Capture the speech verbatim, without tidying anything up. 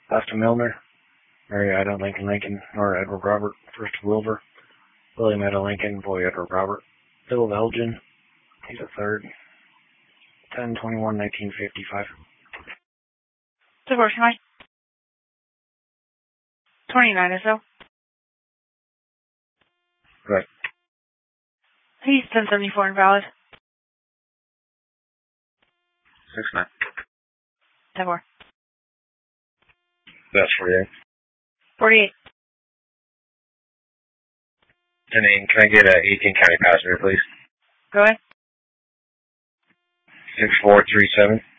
Last to Milner. Mary Ida Lincoln Lincoln, Nora Edward Robert, first to Wilbur. William Ida Lincoln, boy Edward Robert. Bill of Elgin, he's a third. ten twenty-one nineteen fifty-five. Divorce nine. twenty-nine or so. Right. He's ten seventy-four invalid. six nine. ten four. That's forty-eight. forty-eight. And then can I get a eighteen county passenger, please? Go ahead. six four three seven.